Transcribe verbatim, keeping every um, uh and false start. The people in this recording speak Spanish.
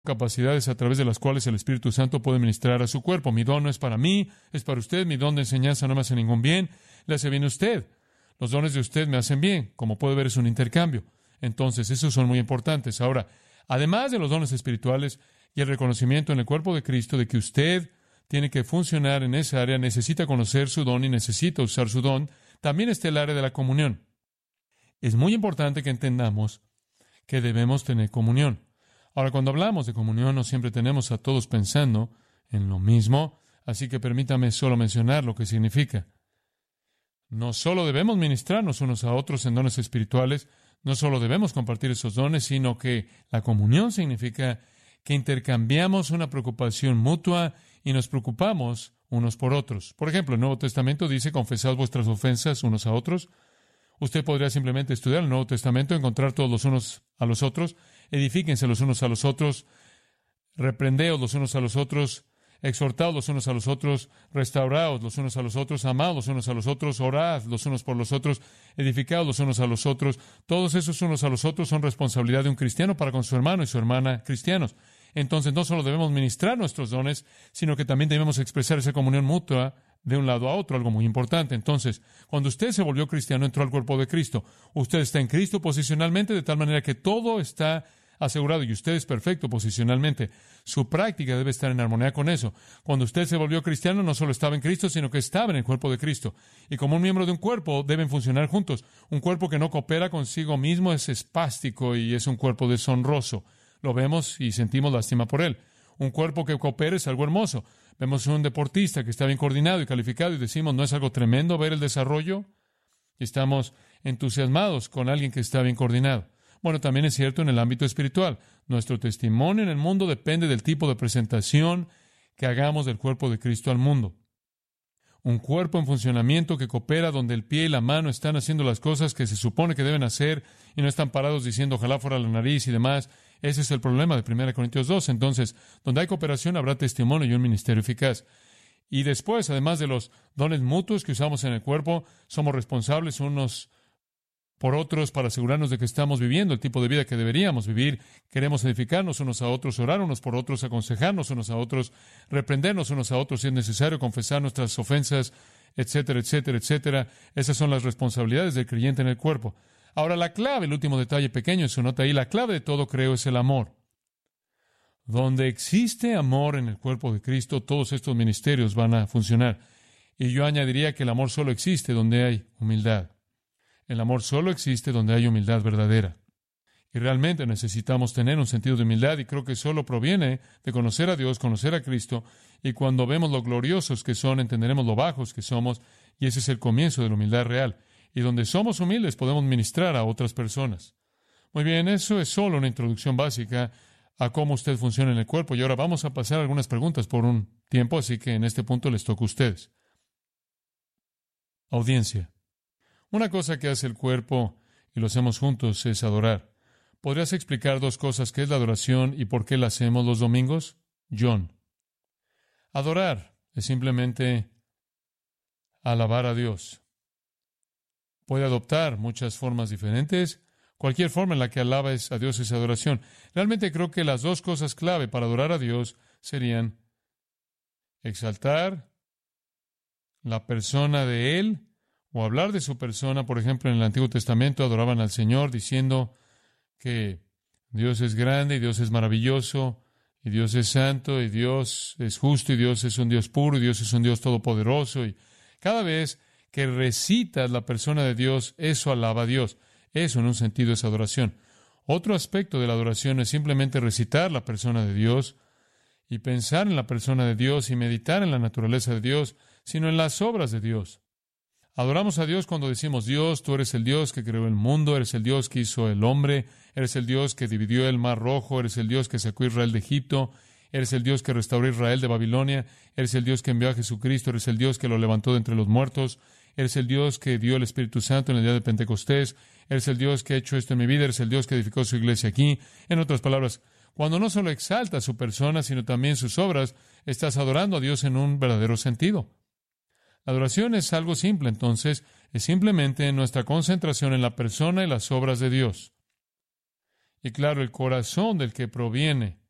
capacidades a través de las cuales el Espíritu Santo puede ministrar a su cuerpo. Mi don no es para mí, es para usted. Mi don de enseñanza no me hace ningún bien, le hace bien a usted. Los dones de usted me hacen bien. Como puede ver, es un intercambio. Entonces, esos son muy importantes. Ahora, además de los dones espirituales y el reconocimiento en el cuerpo de Cristo de que usted tiene que funcionar en esa área, necesita conocer su don y necesita usar su don, también está el área de la comunión. Es muy importante que entendamos que debemos tener comunión. Ahora, cuando hablamos de comunión, no siempre tenemos a todos pensando en lo mismo, así que permítame solo mencionar lo que significa. No solo debemos ministrarnos unos a otros en dones espirituales, no solo debemos compartir esos dones, sino que la comunión significa que intercambiamos una preocupación mutua y nos preocupamos unos por otros. Por ejemplo, el Nuevo Testamento dice, confesad vuestras ofensas unos a otros. Usted podría simplemente estudiar el Nuevo Testamento, encontrar todos los unos a los otros, edifíquense los unos a los otros, reprendeos los unos a los otros, exhortaos los unos a los otros, restauraos los unos a los otros, amaos los unos a los otros, orad los unos por los otros, edificaos los unos a los otros. Todos esos unos a los otros son responsabilidad de un cristiano para con su hermano y su hermana cristianos. Entonces, no solo debemos ministrar nuestros dones, sino que también debemos expresar esa comunión mutua de un lado a otro, algo muy importante. Entonces, cuando usted se volvió cristiano, entró al cuerpo de Cristo. Usted está en Cristo posicionalmente, de tal manera que todo está asegurado y usted es perfecto posicionalmente. Su práctica debe estar en armonía con eso. Cuando usted se volvió cristiano, no solo estaba en Cristo, sino que estaba en el cuerpo de Cristo. Y como un miembro de un cuerpo, deben funcionar juntos. Un cuerpo que no coopera consigo mismo es espástico y es un cuerpo deshonroso. Lo vemos y sentimos lástima por él. Un cuerpo que coopera es algo hermoso. Vemos un deportista que está bien coordinado y calificado y decimos, ¿no es algo tremendo ver el desarrollo? Y estamos entusiasmados con alguien que está bien coordinado. Bueno, también es cierto en el ámbito espiritual. Nuestro testimonio en el mundo depende del tipo de presentación que hagamos del cuerpo de Cristo al mundo. Un cuerpo en funcionamiento que coopera donde el pie y la mano están haciendo las cosas que se supone que deben hacer y no están parados diciendo ojalá fuera la nariz y demás. Ese es el problema de primera Corintios dos. Entonces, donde hay cooperación habrá testimonio y un ministerio eficaz. Y después, además de los dones mutuos que usamos en el cuerpo, somos responsables unos por otros para asegurarnos de que estamos viviendo el tipo de vida que deberíamos vivir. Queremos edificarnos unos a otros, orar unos por otros, aconsejarnos unos a otros, reprendernos unos a otros si es necesario, confesar nuestras ofensas, etcétera, etcétera, etcétera. Esas son las responsabilidades del creyente en el cuerpo. Ahora, la clave, el último detalle pequeño en su nota ahí, la clave de todo, creo, es el amor. Donde existe amor en el cuerpo de Cristo, todos estos ministerios van a funcionar. Y yo añadiría que el amor solo existe donde hay humildad. El amor solo existe donde hay humildad verdadera. Y realmente necesitamos tener un sentido de humildad y creo que solo proviene de conocer a Dios, conocer a Cristo, y cuando vemos lo gloriosos que son, entenderemos lo bajos que somos, y ese es el comienzo de la humildad real. Y donde somos humildes podemos ministrar a otras personas. Muy bien, eso es solo una introducción básica a cómo usted funciona en el cuerpo. Y ahora vamos a pasar algunas preguntas por un tiempo, así que en este punto les toca a ustedes. Audiencia. Una cosa que hace el cuerpo, y lo hacemos juntos, es adorar. ¿Podrías explicar dos cosas? ¿Qué es la adoración y por qué la hacemos los domingos? John. Adorar es simplemente alabar a Dios. Puede adoptar muchas formas diferentes. Cualquier forma en la que alabes a Dios es adoración. Realmente creo que las dos cosas clave para adorar a Dios serían exaltar la persona de Él o hablar de su persona. Por ejemplo, en el Antiguo Testamento adoraban al Señor diciendo que Dios es grande y Dios es maravilloso y Dios es santo y Dios es justo y Dios es un Dios puro y Dios es un Dios todopoderoso. Y cada vez que recitas la persona de Dios, eso alaba a Dios. Eso en un sentido es adoración. Otro aspecto de la adoración es simplemente recitar la persona de Dios y pensar en la persona de Dios y meditar en la naturaleza de Dios, sino en las obras de Dios. Adoramos a Dios cuando decimos, Dios, tú eres el Dios que creó el mundo, eres el Dios que hizo el hombre, eres el Dios que dividió el mar rojo, eres el Dios que sacó a Israel de Egipto, eres el Dios que restauró a Israel de Babilonia, eres el Dios que envió a Jesucristo, eres el Dios que lo levantó de entre los muertos, eres el Dios que dio el Espíritu Santo en el día de Pentecostés, eres el Dios que ha hecho esto en mi vida, eres el Dios que edificó su iglesia aquí. En otras palabras, cuando no solo exaltas su persona, sino también sus obras, estás adorando a Dios en un verdadero sentido. La adoración es algo simple, entonces, es simplemente nuestra concentración en la persona y las obras de Dios. Y claro, el corazón del que proviene